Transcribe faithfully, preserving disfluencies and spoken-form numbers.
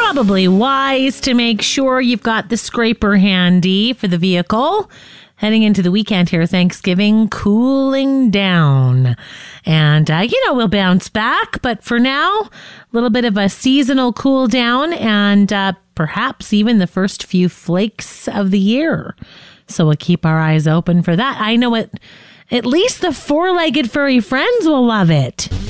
probably wise to make sure you've got the scraper handy for the vehicle. Heading into the weekend here, Thanksgiving, cooling down. And, uh, you know, we'll bounce back. But for now, a little bit of a seasonal cool down and uh, perhaps even the first few flakes of the year. So we'll keep our eyes open for that. I know it, at least the four-legged furry friends will love it.